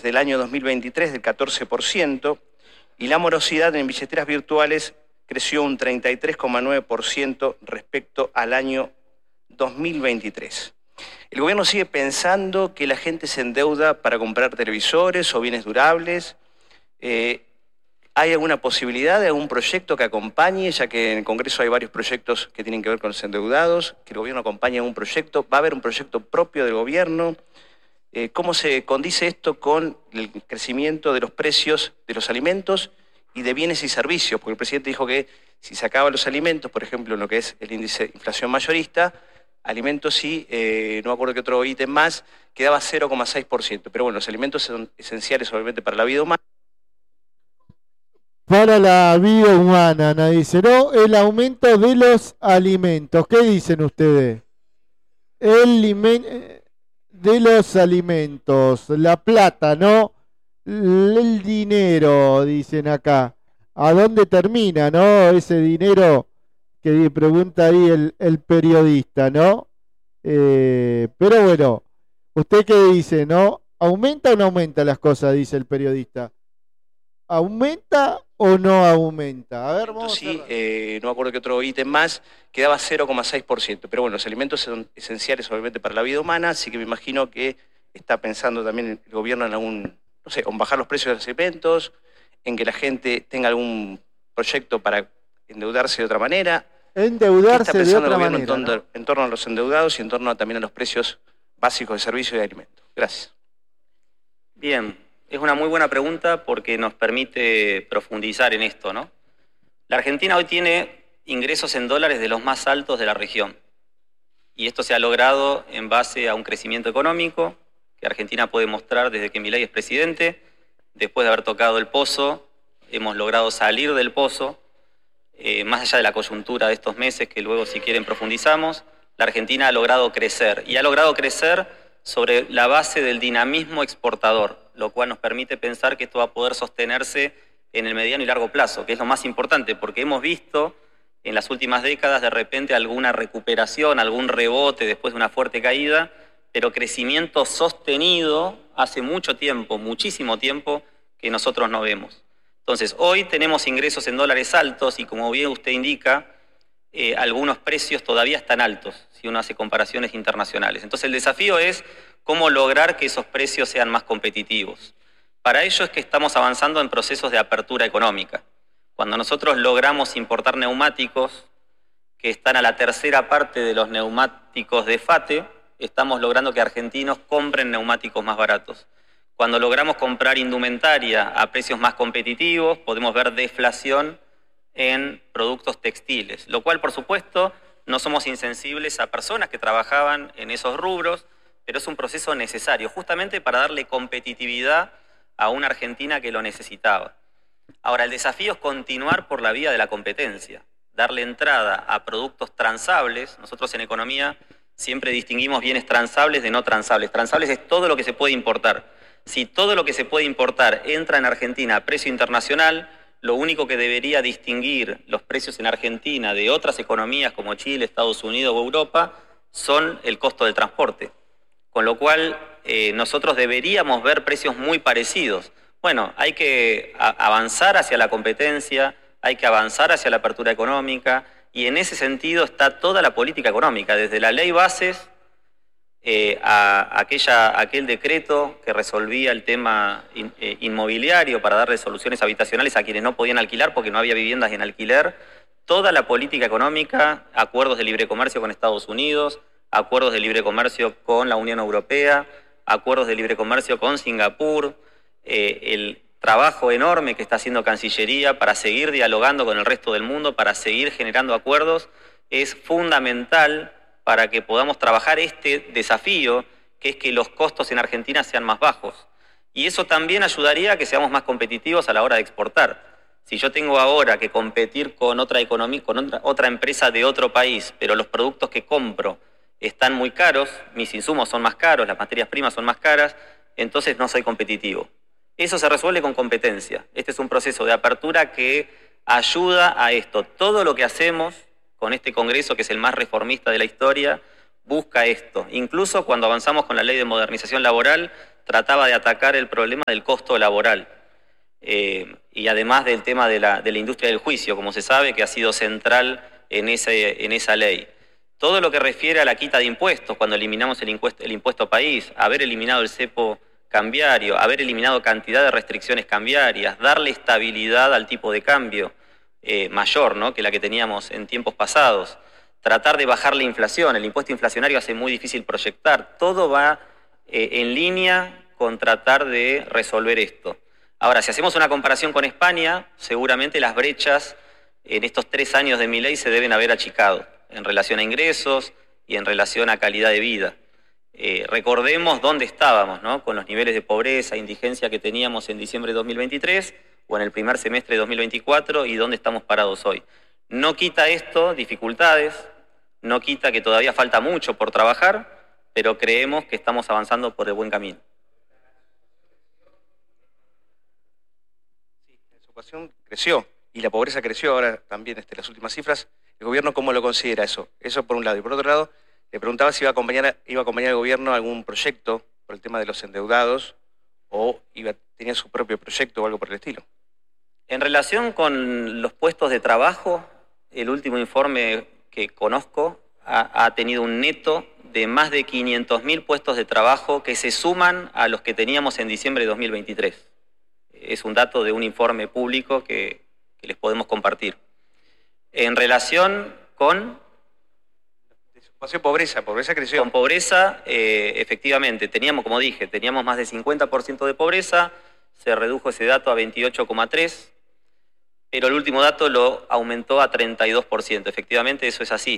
desde el año 2023 del 14% y la morosidad en billeteras virtuales creció un 33,9% respecto al año 2023. El gobierno sigue pensando que la gente se endeuda para comprar televisores o bienes durables. ¿Hay alguna posibilidad de algún proyecto que acompañe, ya que en el Congreso hay varios proyectos que tienen que ver con los endeudados, que el gobierno acompañe a un proyecto? ¿Va a haber un proyecto propio del gobierno? ¿Cómo se condice esto con el crecimiento de los precios de los alimentos y de bienes y servicios? Porque el presidente dijo que si sacaba los alimentos, por ejemplo, en lo que es el índice de inflación mayorista, alimentos y, no me acuerdo qué otro ítem más, quedaba 0,6%. Pero bueno, los alimentos son esenciales obviamente para la vida humana. Para la vida humana, nadie dice, no, el aumento de los alimentos. ¿Qué dicen ustedes? De los alimentos, la plata, ¿no? El dinero, dicen acá. ¿A dónde termina, no? Ese dinero que pregunta ahí el periodista, ¿no? Pero bueno, ¿usted qué dice, no? ¿Aumenta o no aumenta las cosas, dice el periodista? ¿Aumenta o no aumenta? A ver, vamos sí, no me acuerdo qué otro ítem más, quedaba 0,6%. Pero bueno, los alimentos son esenciales obviamente para la vida humana, así que me imagino que está pensando también el gobierno en algún, no sé, en bajar los precios de los alimentos, en que la gente tenga algún proyecto para endeudarse de otra manera. Endeudarse de otra manera, ¿no? En torno a los endeudados y en torno también a los precios básicos de servicios y de alimentos. Gracias. Bien. Es una muy buena pregunta porque nos permite profundizar en esto, ¿no? La Argentina hoy tiene ingresos en dólares de los más altos de la región. Y esto se ha logrado en base a un crecimiento económico que Argentina puede mostrar desde que Milei es presidente. Después de haber tocado el pozo, hemos logrado salir del pozo. Más allá de la coyuntura de estos meses, que luego si quieren profundizamos, la Argentina ha logrado crecer. Y ha logrado crecer sobre la base del dinamismo exportador, lo cual nos permite pensar que esto va a poder sostenerse en el mediano y largo plazo, que es lo más importante, porque hemos visto en las últimas décadas de repente alguna recuperación, algún rebote después de una fuerte caída, pero crecimiento sostenido hace mucho tiempo, muchísimo tiempo, que nosotros no vemos. Entonces, hoy tenemos ingresos en dólares altos y, como bien usted indica, algunos precios todavía están altos, si uno hace comparaciones internacionales. Entonces el desafío es cómo lograr que esos precios sean más competitivos. Para ello es que estamos avanzando en procesos de apertura económica. Cuando nosotros logramos importar neumáticos que están a la tercera parte de los neumáticos de FATE, estamos logrando que argentinos compren neumáticos más baratos. Cuando logramos comprar indumentaria a precios más competitivos, podemos ver deflación en productos textiles, lo cual, por supuesto, no somos insensibles a personas que trabajaban en esos rubros, pero es un proceso necesario, justamente para darle competitividad a una Argentina que lo necesitaba. Ahora, el desafío es continuar por la vía de la competencia, darle entrada a productos transables. Nosotros en economía siempre distinguimos bienes transables de no transables. Transables es todo lo que se puede importar. Si todo lo que se puede importar entra en Argentina a precio internacional, lo único que debería distinguir los precios en Argentina de otras economías como Chile, Estados Unidos o Europa son el costo del transporte. Con lo cual, nosotros deberíamos ver precios muy parecidos. Bueno, hay que avanzar hacia la competencia, hay que avanzar hacia la apertura económica, y en ese sentido está toda la política económica, desde la ley bases a aquel decreto que resolvía el tema inmobiliario para darle soluciones habitacionales a quienes no podían alquilar porque no había viviendas en alquiler. Toda la política económica, acuerdos de libre comercio con Estados Unidos, acuerdos de libre comercio con la Unión Europea, acuerdos de libre comercio con Singapur, el trabajo enorme que está haciendo Cancillería para seguir dialogando con el resto del mundo, para seguir generando acuerdos, es fundamental para que podamos trabajar este desafío, que es que los costos en Argentina sean más bajos. Y eso también ayudaría a que seamos más competitivos a la hora de exportar. Si yo tengo ahora que competir con otra economía, con otra empresa de otro país, pero los productos que compro están muy caros, mis insumos son más caros, las materias primas son más caras, entonces no soy competitivo. Eso se resuelve con competencia. Este es un proceso de apertura que ayuda a esto. Todo lo que hacemos con este Congreso, que es el más reformista de la historia, busca esto. Incluso cuando avanzamos con la Ley de Modernización Laboral, trataba de atacar el problema del costo laboral. Y además del tema de la industria del juicio, como se sabe, que ha sido central en esa ley. Todo lo que refiere a la quita de impuestos, cuando eliminamos el impuesto país, haber eliminado el cepo cambiario, haber eliminado cantidad de restricciones cambiarias, darle estabilidad al tipo de cambio mayor, ¿no?, que la que teníamos en tiempos pasados, tratar de bajar la inflación, el impuesto inflacionario hace muy difícil proyectar, todo va en línea con tratar de resolver esto. Ahora, si hacemos una comparación con España, seguramente las brechas en estos 3 años de Milei se deben haber achicado en relación a ingresos y en relación a calidad de vida. Recordemos dónde estábamos, ¿no?, con los niveles de pobreza e indigencia que teníamos en diciembre de 2023 o en el primer semestre de 2024 y dónde estamos parados hoy. No quita esto dificultades, no quita que todavía falta mucho por trabajar, pero creemos que estamos avanzando por el buen camino. Sí, la desocupación creció y la pobreza creció ahora también, las últimas cifras. ¿El gobierno cómo lo considera eso? Eso por un lado. Y por otro lado, le preguntaba si iba a acompañar el gobierno a algún proyecto por el tema de los endeudados o tenía su propio proyecto o algo por el estilo. En relación con los puestos de trabajo, el último informe que conozco ha tenido un neto de más de 500.000 puestos de trabajo que se suman a los que teníamos en diciembre de 2023. Es un dato de un informe público que les podemos compartir. En relación con... Pobreza creció. Con pobreza, efectivamente, como dije, teníamos más de 50% de pobreza, se redujo ese dato a 28,3%, pero el último dato lo aumentó a 32%. Efectivamente, eso es así.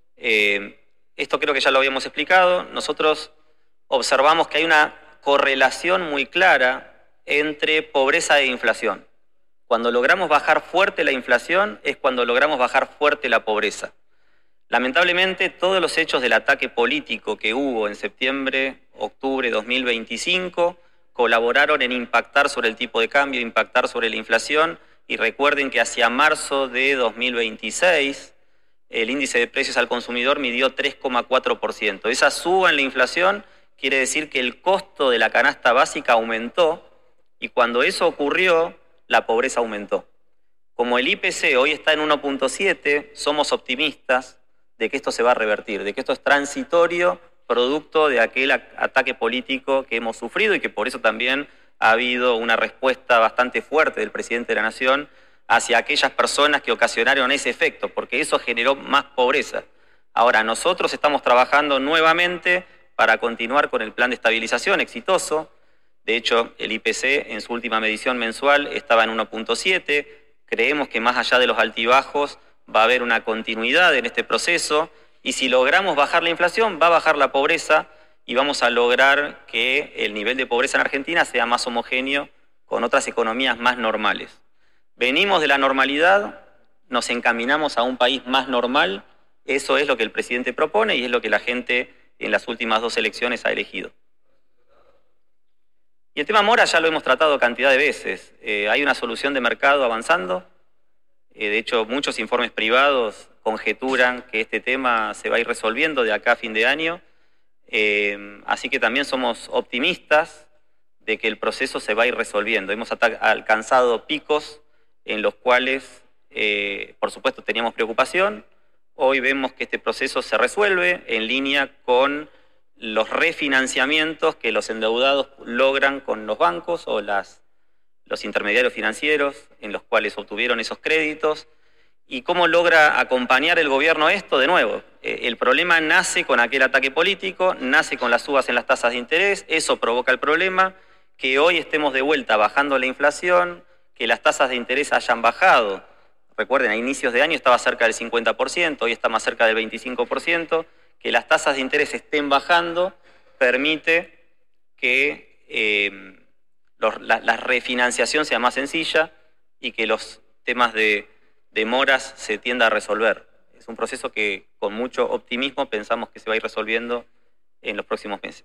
Esto creo que ya lo habíamos explicado. Nosotros observamos que hay una correlación muy clara entre pobreza e inflación. Cuando logramos bajar fuerte la inflación es cuando logramos bajar fuerte la pobreza. Lamentablemente, todos los hechos del ataque político que hubo en septiembre, octubre de 2025 colaboraron en impactar sobre el tipo de cambio, impactar sobre la inflación, y recuerden que hacia marzo de 2026 el índice de precios al consumidor midió 3,4%. Esa suba en la inflación quiere decir que el costo de la canasta básica aumentó y cuando eso ocurrió, la pobreza aumentó. Como el IPC hoy está en 1,7, somos optimistas de que esto se va a revertir, de que esto es transitorio, producto de aquel ataque político que hemos sufrido y que por eso también ha habido una respuesta bastante fuerte del presidente de la Nación hacia aquellas personas que ocasionaron ese efecto, porque eso generó más pobreza. Ahora, nosotros estamos trabajando nuevamente para continuar con el plan de estabilización exitoso. De hecho, el IPC en su última medición mensual estaba en 1,7. Creemos que más allá de los altibajos va a haber una continuidad en este proceso y si logramos bajar la inflación, va a bajar la pobreza y vamos a lograr que el nivel de pobreza en Argentina sea más homogéneo con otras economías más normales. Venimos de la normalidad, nos encaminamos a un país más normal, eso es lo que el presidente propone y es lo que la gente en las últimas 2 elecciones ha elegido. Y el tema Mora ya lo hemos tratado cantidad de veces. Hay una solución de mercado avanzando. De hecho, muchos informes privados conjeturan que este tema se va a ir resolviendo de acá a fin de año. Así que también somos optimistas de que el proceso se va a ir resolviendo. Hemos alcanzado picos en los cuales, por supuesto, teníamos preocupación. Hoy vemos que este proceso se resuelve en línea con los refinanciamientos que los endeudados logran con los bancos o los intermediarios financieros en los cuales obtuvieron esos créditos. ¿Y cómo logra acompañar el gobierno esto? De nuevo, el problema nace con aquel ataque político, nace con las subas en las tasas de interés, eso provoca el problema, que hoy estemos de vuelta bajando la inflación, que las tasas de interés hayan bajado. Recuerden, a inicios de año estaba cerca del 50%, hoy está más cerca del 25%, que las tasas de interés estén bajando permite que la refinanciación sea más sencilla y que los temas de moras se tienda a resolver. Es un proceso que con mucho optimismo pensamos que se va a ir resolviendo en los próximos meses.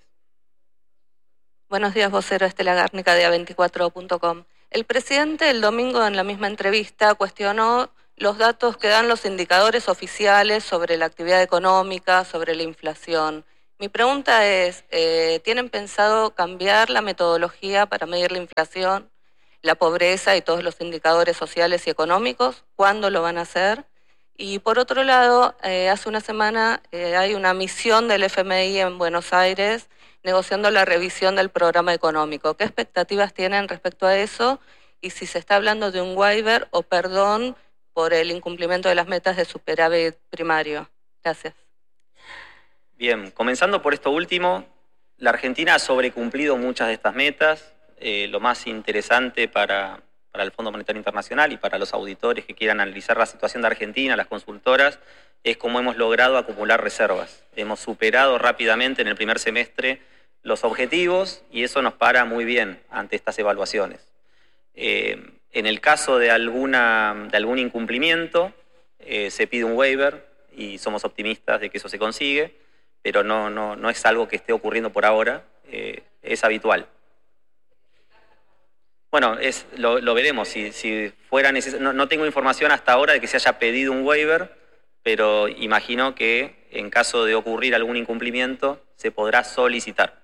Buenos días, vocero Estela Gárnica de A24.com. El presidente el domingo en la misma entrevista cuestionó los datos que dan los indicadores oficiales sobre la actividad económica, sobre la inflación. Mi pregunta es, ¿tienen pensado cambiar la metodología para medir la inflación, la pobreza y todos los indicadores sociales y económicos? ¿Cuándo lo van a hacer? Y por otro lado, hace una semana hay una misión del FMI en Buenos Aires negociando la revisión del programa económico. ¿Qué expectativas tienen respecto a eso? Y si se está hablando de un waiver o perdón por el incumplimiento de las metas de superávit primario. Gracias. Bien, comenzando por esto último, la Argentina ha sobrecumplido muchas de estas metas. Lo más interesante para el Fondo Monetario Internacional y para los auditores que quieran analizar la situación de Argentina, las consultoras, es cómo hemos logrado acumular reservas. Hemos superado rápidamente en el primer semestre los objetivos y eso nos para muy bien ante estas evaluaciones. En el caso de algún incumplimiento, se pide un waiver y somos optimistas de que eso se consigue, pero no es algo que esté ocurriendo por ahora, es habitual. Bueno, lo veremos. Si fuera necesario, no tengo información hasta ahora de que se haya pedido un waiver, pero imagino que en caso de ocurrir algún incumplimiento se podrá solicitar.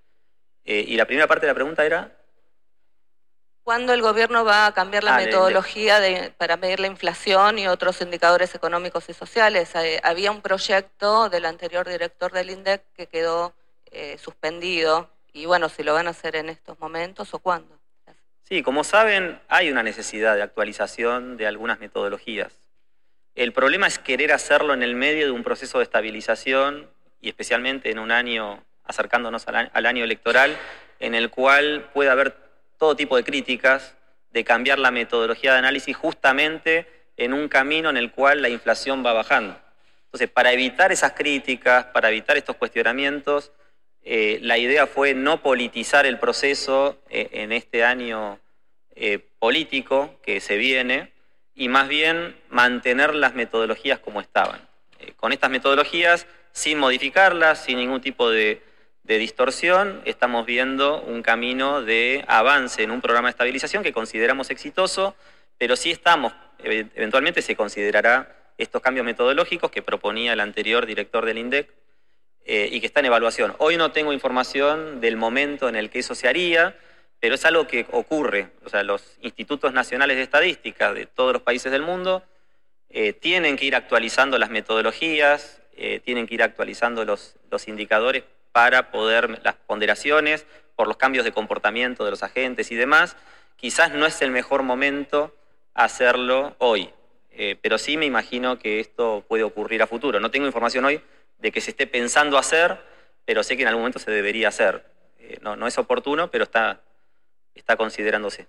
Y la primera parte de la pregunta era... ¿Cuándo el gobierno va a cambiar la metodología para medir la inflación y otros indicadores económicos y sociales? Había un proyecto del anterior director del INDEC que quedó suspendido. Y bueno, si lo van a hacer en estos momentos o cuándo. Sí, como saben, hay una necesidad de actualización de algunas metodologías. El problema es querer hacerlo en el medio de un proceso de estabilización y especialmente en un año, acercándonos al año electoral, en el cual puede haber todo tipo de críticas de cambiar la metodología de análisis justamente en un camino en el cual la inflación va bajando. Entonces, para evitar esas críticas, para evitar estos cuestionamientos, la idea fue no politizar el proceso en este año político que se viene y más bien mantener las metodologías como estaban. Con estas metodologías, sin modificarlas, sin ningún tipo de distorsión, estamos viendo un camino de avance en un programa de estabilización que consideramos exitoso, pero sí eventualmente se considerará estos cambios metodológicos que proponía el anterior director del INDEC y que está en evaluación. Hoy no tengo información del momento en el que eso se haría, pero es algo que ocurre. O sea, los institutos nacionales de estadística de todos los países del mundo tienen que ir actualizando las metodologías, tienen que ir actualizando los indicadores para poder, las ponderaciones por los cambios de comportamiento de los agentes y demás. Quizás no es el mejor momento hacerlo hoy, pero sí me imagino que esto puede ocurrir a futuro. No tengo información hoy de que se esté pensando hacer, pero sé que en algún momento se debería hacer. No es oportuno, pero está considerándose.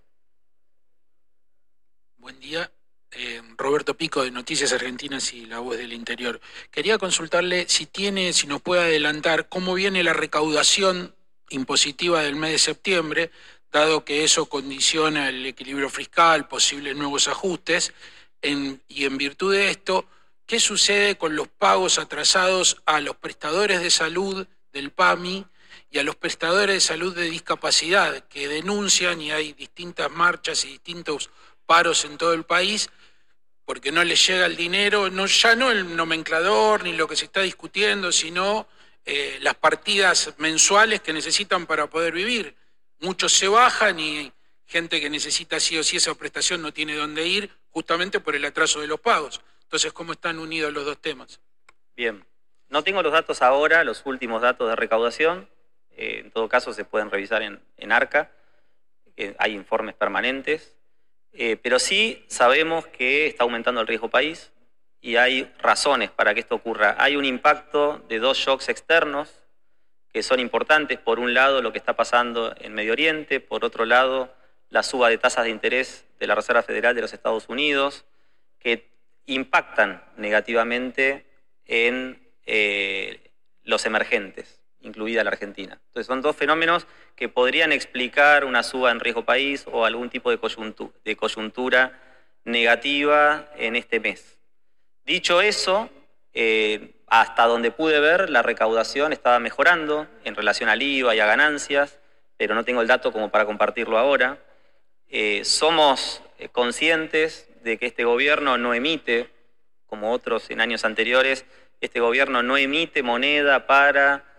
Buen día. Roberto Pico, de Noticias Argentinas y La Voz del Interior. Quería consultarle si nos puede adelantar cómo viene la recaudación impositiva del mes de septiembre, dado que eso condiciona el equilibrio fiscal, posibles nuevos ajustes, y en virtud de esto, ¿qué sucede con los pagos atrasados a los prestadores de salud del PAMI y a los prestadores de salud de discapacidad que denuncian, y hay distintas marchas y distintos paros en todo el país, porque no les llega el dinero, ya no el nomenclador ni lo que se está discutiendo, sino las partidas mensuales que necesitan para poder vivir? Muchos se bajan y gente que necesita sí o sí esa prestación no tiene dónde ir, justamente por el atraso de los pagos. Entonces, ¿cómo están unidos los dos temas? Bien, no tengo los datos ahora, los últimos datos de recaudación. En todo caso se pueden revisar en ARCA, hay informes permanentes. Pero sí sabemos que está aumentando el riesgo país y hay razones para que esto ocurra. Hay un impacto de dos shocks externos que son importantes. Por un lado, lo que está pasando en Medio Oriente. Por otro lado, la suba de tasas de interés de la Reserva Federal de los Estados Unidos, que impactan negativamente en los emergentes, incluida la Argentina. Entonces son dos fenómenos que podrían explicar una suba en riesgo país o algún tipo de coyuntura negativa en este mes. Dicho eso, hasta donde pude ver, la recaudación estaba mejorando en relación al IVA y a ganancias, pero no tengo el dato como para compartirlo ahora. Somos conscientes de que este gobierno no emite, como otros en años anteriores, este gobierno no emite moneda para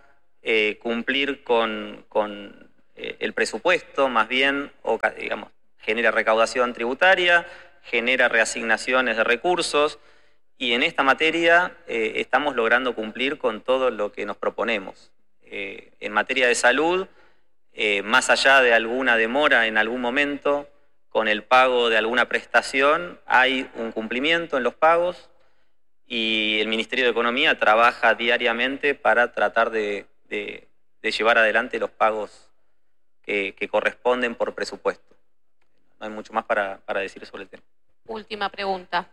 cumplir con el presupuesto, más bien, o digamos, genera recaudación tributaria, genera reasignaciones de recursos, y en esta materia estamos logrando cumplir con todo lo que nos proponemos. En materia de salud, más allá de alguna demora en algún momento con el pago de alguna prestación, hay un cumplimiento en los pagos y el Ministerio de Economía trabaja diariamente para tratar de llevar adelante los pagos que corresponden por presupuesto. No hay mucho más para decir sobre el tema. Última pregunta.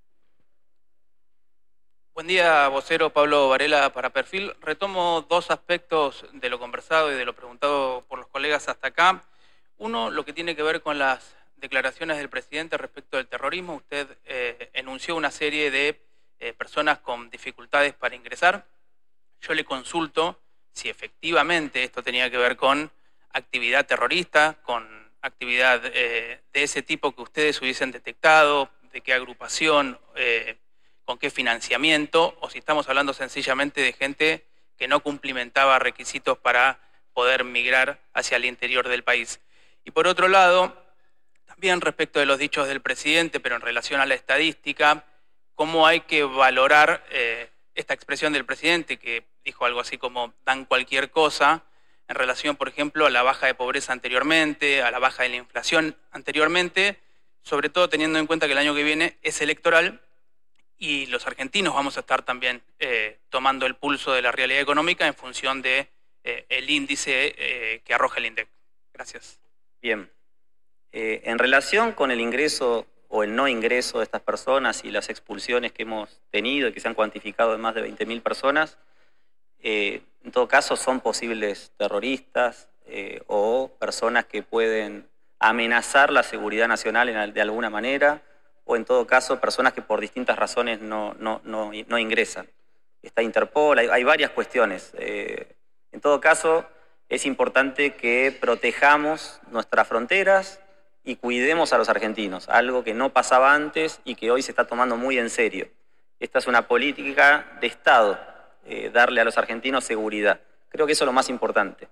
Buen día, vocero Pablo Varela para Perfil. Retomo dos aspectos de lo conversado y de lo preguntado por los colegas hasta acá. Uno, lo que tiene que ver con las declaraciones del presidente respecto del terrorismo. Usted enunció una serie de personas con dificultades para ingresar. Yo le consulto si efectivamente esto tenía que ver con actividad terrorista, con actividad de ese tipo que ustedes hubiesen detectado, de qué agrupación, con qué financiamiento, o si estamos hablando sencillamente de gente que no cumplimentaba requisitos para poder migrar hacia el interior del país. Y por otro lado, también respecto de los dichos del presidente, pero en relación a la estadística, cómo hay que valorar esta expresión del presidente, que dijo algo así como dan cualquier cosa, en relación, por ejemplo, a la baja de pobreza anteriormente, a la baja de la inflación anteriormente, sobre todo teniendo en cuenta que el año que viene es electoral y los argentinos vamos a estar también tomando el pulso de la realidad económica en función de el índice que arroja el INDEC. Gracias. Bien. En relación con el ingreso o el no ingreso de estas personas y las expulsiones que hemos tenido y que se han cuantificado de más de 20.000 personas, en todo caso son posibles terroristas o personas que pueden amenazar la seguridad nacional de alguna manera, o en todo caso personas que por distintas razones no ingresan. Está Interpol, hay varias cuestiones. En todo caso, es importante que protejamos nuestras fronteras y cuidemos a los argentinos, algo que no pasaba antes y que hoy se está tomando muy en serio. Esta es una política de Estado, darle a los argentinos seguridad. Creo que eso es lo más importante.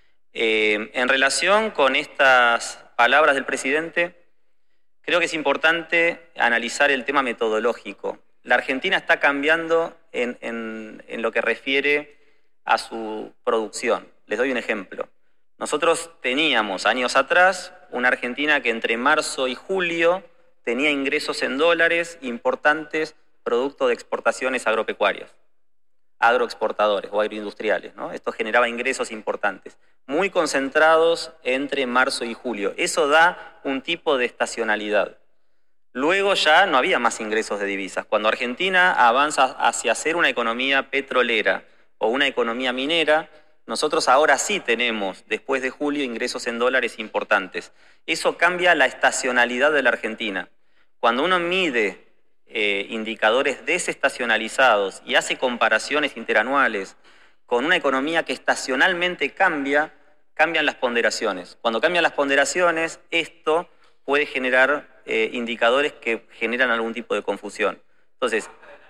En relación con estas palabras del presidente, creo que es importante analizar el tema metodológico. La Argentina está cambiando en lo que refiere a su producción. Les doy un ejemplo. Nosotros teníamos años atrás una Argentina que entre marzo y julio tenía ingresos en dólares importantes producto de exportaciones agropecuarias, agroexportadores o agroindustriales, ¿no? Esto generaba ingresos importantes, muy concentrados entre marzo y julio. Eso da un tipo de estacionalidad. Luego ya no había más ingresos de divisas. Cuando Argentina avanza hacia ser una economía petrolera o una economía minera, nosotros ahora sí tenemos, después de julio, ingresos en dólares importantes. Eso cambia la estacionalidad de la Argentina. Cuando uno mide indicadores desestacionalizados y hace comparaciones interanuales con una economía que estacionalmente cambian las ponderaciones. Cuando cambian las ponderaciones, esto puede generar indicadores que generan algún tipo de confusión. Entonces,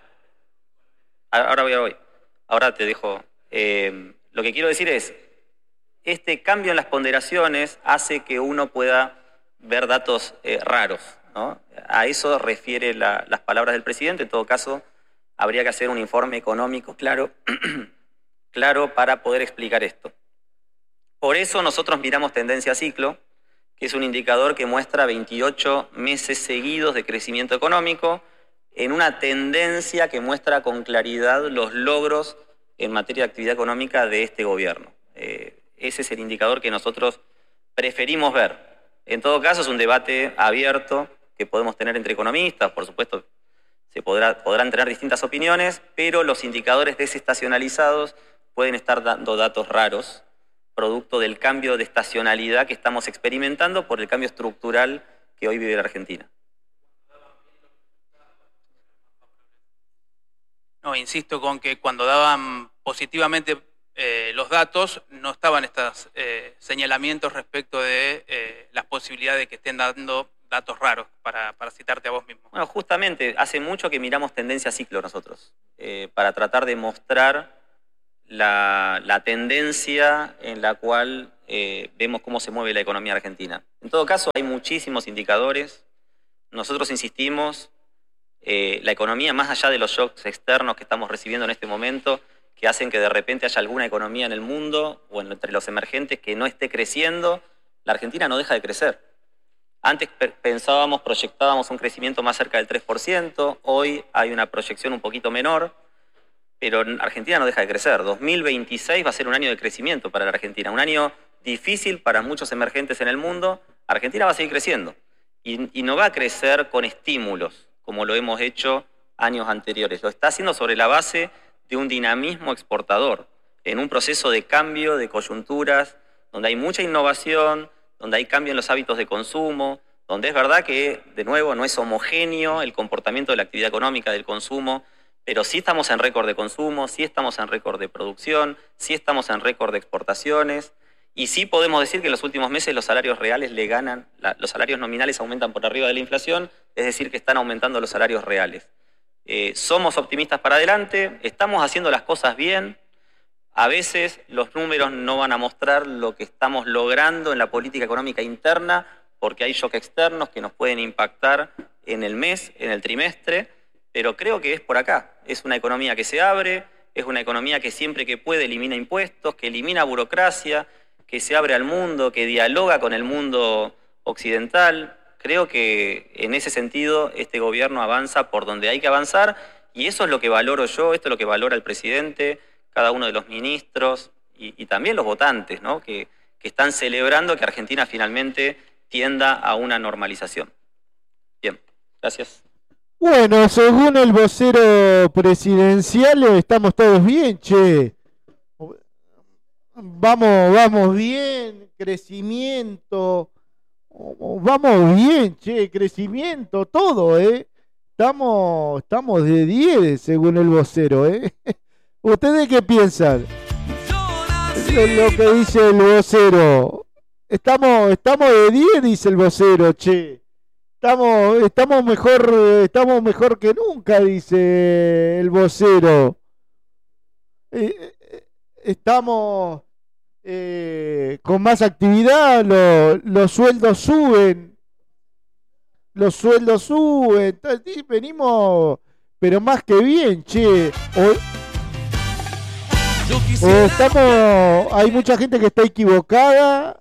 ahora te dejo. Lo que quiero decir es, este cambio en las ponderaciones hace que uno pueda ver datos raros, ¿no? A eso refiere las palabras del presidente. En todo caso, habría que hacer un informe económico claro, claro para poder explicar esto. Por eso nosotros miramos tendencia ciclo, que es un indicador que muestra 28 meses seguidos de crecimiento económico, en una tendencia que muestra con claridad los logros en materia de actividad económica de este gobierno. Ese es el indicador que nosotros preferimos ver. En todo caso, es un debate abierto que podemos tener entre economistas, por supuesto, podrán tener distintas opiniones, pero los indicadores desestacionalizados pueden estar dando datos raros, producto del cambio de estacionalidad que estamos experimentando por el cambio estructural que hoy vive la Argentina. No, insisto con que cuando daban positivamente los datos, no estaban estos señalamientos respecto de las posibilidades de que estén dando datos raros, para citarte a vos mismo. Bueno, justamente, hace mucho que miramos tendencia ciclo nosotros, para tratar de mostrar la tendencia en la cual vemos cómo se mueve la economía argentina. En todo caso, hay muchísimos indicadores. Nosotros insistimos, la economía, más allá de los shocks externos que estamos recibiendo en este momento, que hacen que de repente haya alguna economía en el mundo o entre los emergentes que no esté creciendo, la Argentina no deja de crecer. Antes pensábamos, proyectábamos un crecimiento más cerca del 3%, hoy hay una proyección un poquito menor, pero Argentina no deja de crecer. 2026 va a ser un año de crecimiento para la Argentina, un año difícil para muchos emergentes en el mundo. Argentina va a seguir creciendo y no va a crecer con estímulos, como lo hemos hecho años anteriores. Lo está haciendo sobre la base de un dinamismo exportador, en un proceso de cambio de coyunturas, donde hay mucha innovación, donde hay cambio en los hábitos de consumo, donde es verdad que, de nuevo, no es homogéneo el comportamiento de la actividad económica, del consumo, pero sí estamos en récord de consumo, sí estamos en récord de producción, sí estamos en récord de exportaciones, y sí podemos decir que en los últimos meses los salarios reales le ganan, los salarios nominales aumentan por arriba de la inflación, es decir, que están aumentando los salarios reales. Somos optimistas para adelante, estamos haciendo las cosas bien. A veces los números no van a mostrar lo que estamos logrando en la política económica interna porque hay shocks externos que nos pueden impactar en el mes, en el trimestre, pero creo que es por acá. Es una economía que se abre, es una economía que siempre que puede elimina impuestos, que elimina burocracia, que se abre al mundo, que dialoga con el mundo occidental. Creo que en ese sentido este gobierno avanza por donde hay que avanzar y eso es lo que valoro yo, esto es lo que valora el presidente, cada uno de los ministros y también los votantes, ¿no? que están celebrando que Argentina finalmente tienda a una normalización. Bien, gracias. Bueno, según el vocero presidencial, estamos todos bien, che. Vamos bien, crecimiento. Vamos bien, che, crecimiento, todo, Estamos de 10, según el vocero, ¿Ustedes qué piensan? Lo que dice el vocero. Estamos de 10, dice el vocero, che. Estamos mejor que nunca, dice el vocero. Estamos con más actividad, los sueldos suben. Venimos, pero más que bien, che. Hay mucha gente que está equivocada.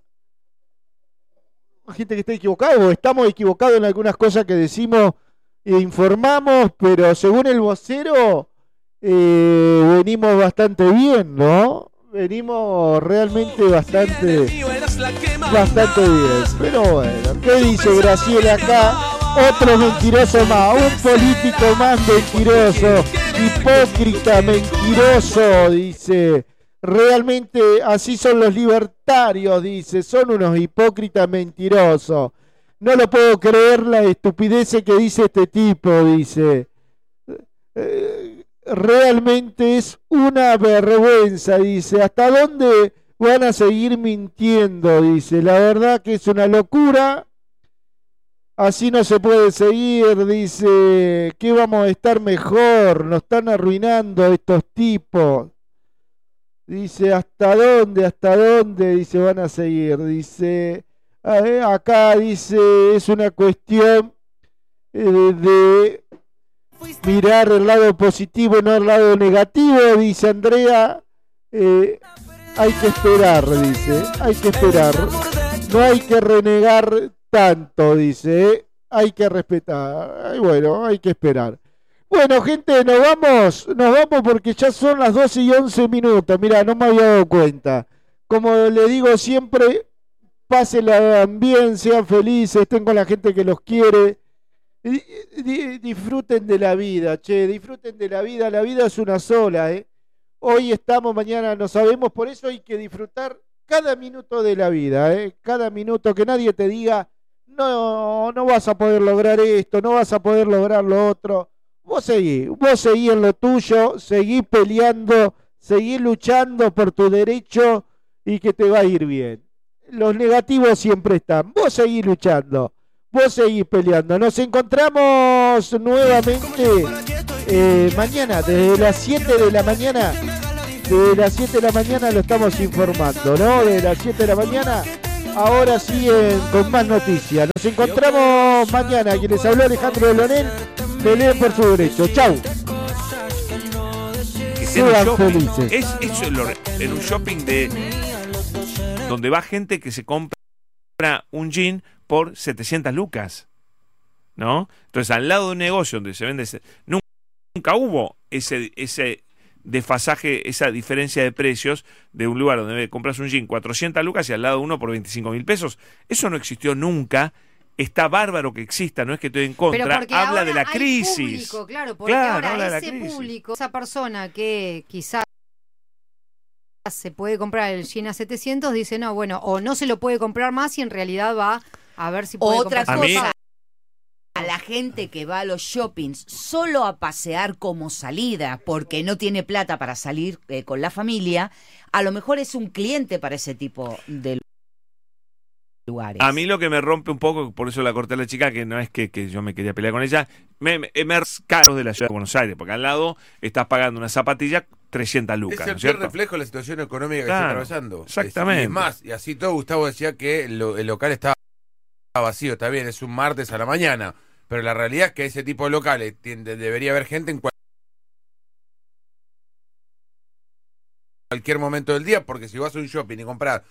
O estamos equivocados en algunas cosas que decimos e informamos, pero según el vocero venimos bastante bien, ¿no? Venimos realmente bastante bien. Pero bueno, ¿qué dice Graciela acá? Otro mentiroso más, un político más mentiroso, hipócrita, mentiroso, dice. Realmente así son los libertarios, dice, son unos hipócritas mentirosos. No lo puedo creer la estupidez que dice este tipo, dice. Realmente es una vergüenza, dice. ¿Hasta dónde van a seguir mintiendo? Dice. La verdad que es una locura. Así no se puede seguir, dice. ¿Qué vamos a estar mejor? Nos están arruinando estos tipos. Dice, ¿hasta dónde? Dice, van a seguir. Dice, acá dice, es una cuestión de mirar el lado positivo, no el lado negativo. Dice Andrea, hay que esperar, dice, hay que esperar. No hay que renegar tanto, dice, hay que respetar. Bueno, hay que esperar. Bueno, gente, nos vamos porque ya son las 12:11. Mirá, no me había dado cuenta. Como le digo siempre, pásenla bien, sean felices, estén con la gente que los quiere. Disfruten de la vida, che, disfruten de la vida es una sola, Hoy estamos, mañana no sabemos, por eso hay que disfrutar cada minuto de la vida, cada minuto, que nadie te diga, no vas a poder lograr esto, no vas a poder lograr lo otro. Vos seguí en lo tuyo, seguí peleando, seguí luchando por tu derecho y que te va a ir bien. Los negativos siempre están. Vos seguí luchando, vos seguí peleando. Nos encontramos nuevamente mañana desde las 7 de la mañana de las 7 de la mañana lo estamos informando, ¿no? De las 7 de la mañana, ahora siguen con más noticias. Nos encontramos mañana. Quien les habló, Alejandro Delonel. Peleen por su derecho. Chau. Sean felices. Es eso en un shopping donde va gente que se compra un jean por 700 lucas, ¿no? Entonces, al lado de un negocio donde se vende nunca hubo ese desfasaje, esa diferencia de precios de un lugar donde compras un jean 400 lucas y al lado uno por 25.000 pesos. Eso no existió nunca. Está bárbaro que exista, no es que estoy en contra, habla de la crisis. Público, claro, porque ahora ese público, esa persona que quizás se puede comprar el jean a 700, dice no, bueno, o no se lo puede comprar más y en realidad va a ver si puede otra comprar. cosa. A la gente que va a los shoppings solo a pasear como salida porque no tiene plata para salir con la familia, a lo mejor es un cliente para ese tipo de lugares. A mí lo que me rompe un poco, por eso la corté a la chica, que no es que yo me quería pelear con ella, me caro de la ciudad de Buenos Aires, porque al lado estás pagando una zapatilla 300 lucas. Es el reflejo de la situación económica que está atravesando. Exactamente. Es más, y así todo, Gustavo decía que el local estaba vacío, está bien, es un martes a la mañana, pero la realidad es que ese tipo de locales debería haber gente en cualquier momento del día, porque si vas a un shopping y compras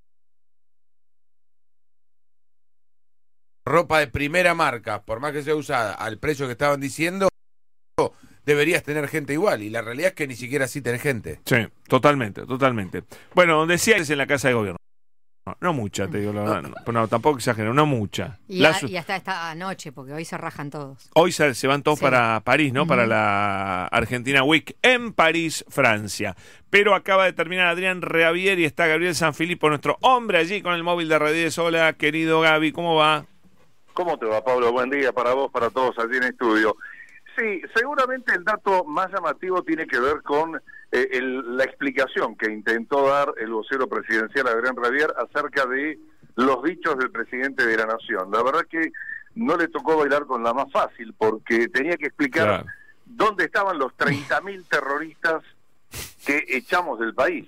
ropa de primera marca, por más que sea usada, al precio que estaban diciendo, deberías tener gente igual, y la realidad es que ni siquiera así tenés gente. Sí, totalmente. Bueno, donde sí es en la Casa de Gobierno. No mucha, te digo la verdad. No, tampoco exagero, no mucha. Y hasta esta noche, porque hoy se rajan todos. Hoy se van todos para París, ¿no? Para la Argentina Week en París, Francia. Pero acaba de terminar Adrián Reavier y está Gabriel Sanfilippo, nuestro hombre allí con el móvil de Red 10. Hola, querido Gaby, ¿cómo va? ¿Cómo te va, Pablo? Buen día para vos, para todos allí en estudio. Sí, seguramente el dato más llamativo tiene que ver con la explicación que intentó dar el vocero presidencial Adrián Reavier acerca de los dichos del presidente de la Nación. La verdad que no le tocó bailar con la más fácil, porque tenía que explicar dónde estaban los 30.000 terroristas que echamos del país.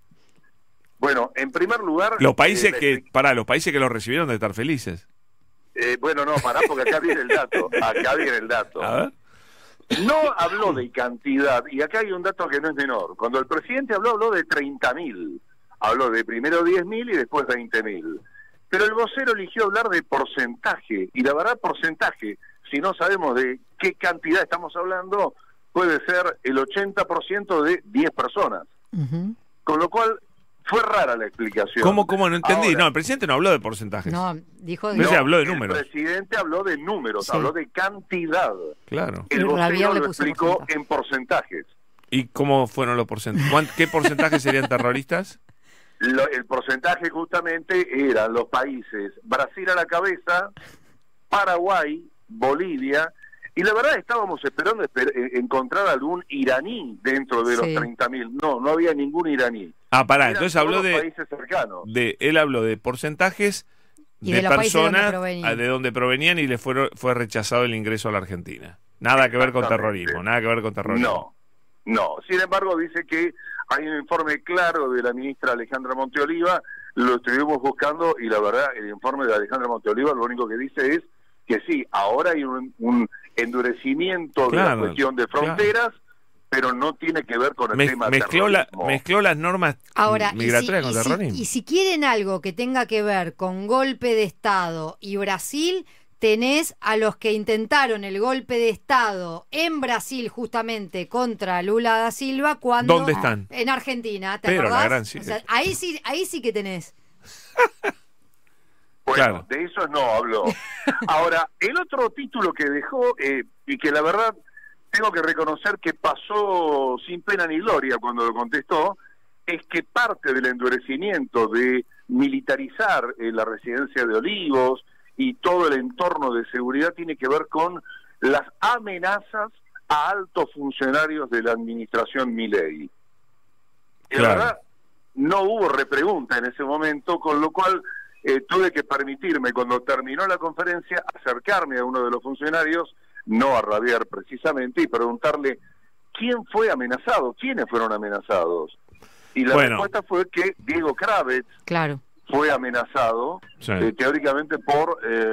Bueno, en primer lugar... Los países los países que los recibieron de estar felices. Bueno, no, pará, porque acá viene el dato. A ver. No habló de cantidad, y acá hay un dato que no es menor. Cuando el presidente habló de 30.000. Habló de primero 10.000 y después 20.000. Pero el vocero eligió hablar de porcentaje, y la verdad porcentaje, si no sabemos de qué cantidad estamos hablando, puede ser el 80% de 10 personas. Con lo cual... fue rara la explicación. ¿Cómo? No entendí. Ahora, no, el presidente no habló de porcentajes. No, dijo de... habló de números. El presidente habló de números, habló de cantidad. Claro. El vocero lo explicó en porcentajes. ¿Y cómo fueron los porcentajes? ¿Qué porcentajes serían terroristas? El porcentaje justamente eran los países Brasil a la cabeza, Paraguay, Bolivia... Y la verdad estábamos esperando encontrar algún iraní dentro de los 30.000. No había ningún iraní. Pará, entonces habló de países cercanos. Él habló de porcentajes y de personas de donde provenían y le fue rechazado el ingreso a la Argentina. Nada que ver con terrorismo, No. Sin embargo, dice que hay un informe claro de la ministra Alejandra Monteoliva, lo estuvimos buscando y la verdad el informe de Alejandra Monteoliva lo único que dice es que sí, ahora hay un endurecimiento de la cuestión de fronteras, pero no tiene que ver con el tema terrorismo. Mezcló las normas migratorias con terrorismo. Y si quieren algo que tenga que ver con golpe de Estado y Brasil, tenés a los que intentaron el golpe de Estado en Brasil justamente contra Lula da Silva cuando... ¿Dónde están? En Argentina, ¿te pero acordás? O sea, ahí sí que tenés. Bueno, de eso no habló. Ahora, el otro título que dejó, y que la verdad tengo que reconocer que pasó sin pena ni gloria cuando lo contestó, es que parte del endurecimiento de militarizar la residencia de Olivos y todo el entorno de seguridad tiene que ver con las amenazas a altos funcionarios de la administración Milei. La verdad, no hubo repregunta en ese momento, con lo cual tuve que permitirme, cuando terminó la conferencia, acercarme a uno de los funcionarios, no a Reavier precisamente, y preguntarle quién fue amenazado, quiénes fueron amenazados. Y la Bueno. respuesta fue que Diego Kravetz Claro. fue amenazado, Sí. teóricamente por